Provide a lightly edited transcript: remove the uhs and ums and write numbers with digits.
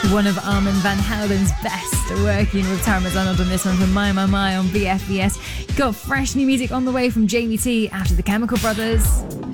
one of Armin van Helden's best, working with Tara McDonald on this one from My on BFBS. Got fresh new music on the way from Jamie T after the Chemical Brothers.